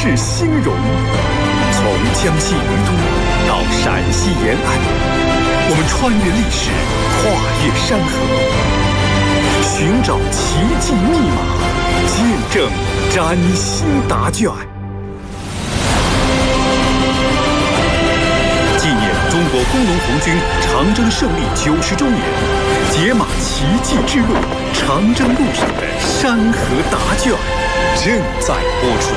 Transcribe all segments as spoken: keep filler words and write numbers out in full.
世兴荣。从江西宜都到陕西延安，我们穿越历史，跨越山河，寻找奇迹密码，见证崭新答卷。纪念中国工农红军长征胜利九十周年，解码奇迹之路，长征路上的山河答卷正在播出。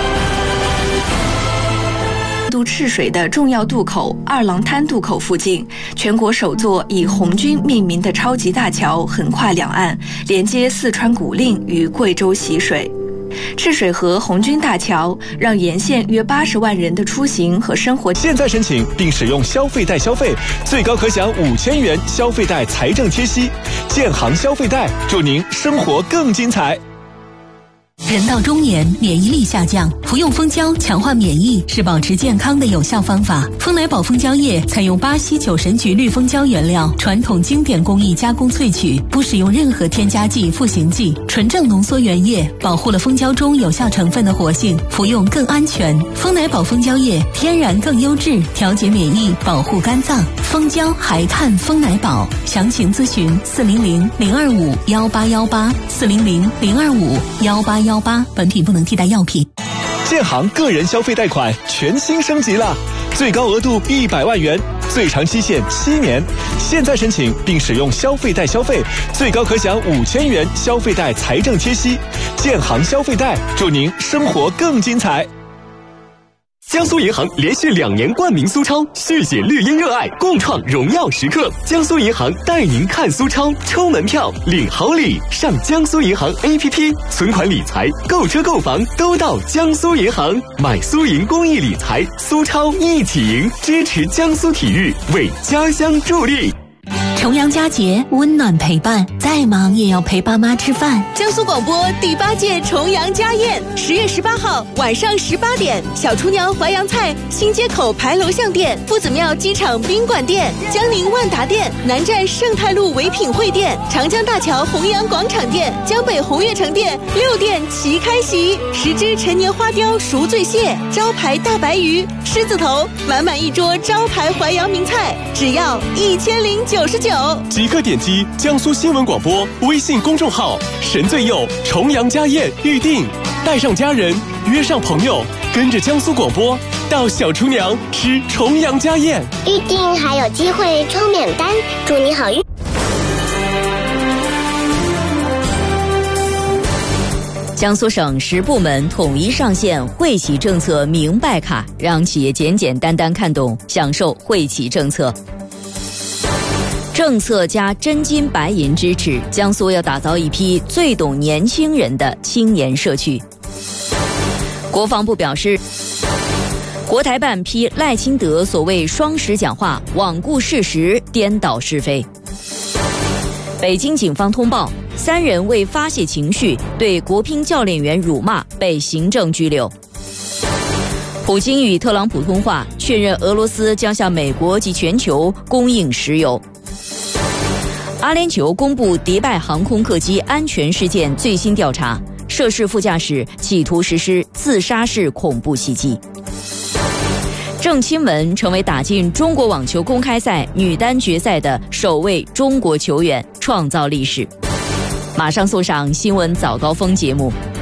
都赤水的重要渡口二郎滩渡口附近，全国首座以红军命名的超级大桥横跨两岸，连接四川古蔺与贵州习水。赤水河红军大桥让沿线约八十万人的出行和生活。 现在申请并使用消费贷消费，最高可享五千元消费贷财政贴息。建行消费贷，祝您生活更精彩。 人到中年，免疫力下降，服用蜂胶强化免疫是保持健康的有效方法。蜂奶宝蜂胶液采用巴西九神菊绿蜂胶原料，传统经典工艺加工萃取，不使用任何添加剂、赋形剂，纯正浓缩原液，保护了蜂胶中有效成分的活性，服用更安全。蜂奶宝蜂胶液天然更优质，调节免疫，保护肝脏。蜂胶还看蜂奶宝，详情咨询四零零零二五幺八幺八四零零零二五幺八幺八，本品不能替代药品。 建行个人消费贷款全新升级了，最高额度一百万元，最长期限七年。现在申请并使用消费贷消费，最高可享五千元消费贷财政贴息。建行消费贷，祝您生活更精彩。 江苏银行连续两年冠名苏超，续写绿茵热爱，共创荣耀时刻。江苏银行带您看苏超，抽门票，领好礼。上江苏银行 A P P， 存款理财、购车购房都到江苏银行。买苏银公益理财，苏超一起赢，支持江苏体育，为家乡助力。 重阳佳节，温暖陪伴，再忙也要陪爸妈吃饭。 江苏广播第八届重阳家宴，十月十八号晚上十八点，小厨娘淮扬菜新街口牌楼巷店、夫子庙机场宾馆店、江宁万达店、南站盛泰路唯品会店、长江大桥弘扬广场店、江北红悦城店六店齐开席，十只陈年花雕赎罪蟹，招牌大白鱼、狮子头，满满一桌招牌淮扬名菜，只要一千零九十九。 即刻点击江苏新闻广播微信公众号“神最佑重阳家宴”预定，带上家人，约上朋友，跟着江苏广播到小厨娘吃重阳家宴， 预定还有机会抽免单，祝你好运。 江苏省十部门统一上线惠企政策明白卡，让企业简简单单看懂，享受惠企政策。政策加真金白银支持，江苏要打造一批最懂年轻人的青年社区。国防部表示，国台办批赖清德所谓双十讲话罔顾事实，颠倒是非。北京警方通报，三人为发泄情绪对国乒教练员辱骂，被行政拘留。普京与特朗普通话，确认俄罗斯将向美国及全球供应石油。阿联酋公布迪拜航空客机安全事件最新调查，涉事副驾驶企图实施自杀式恐怖袭击。郑钦文成为打进中国网球公开赛女单决赛的首位中国球员，创造历史。马上送上新闻早高峰节目。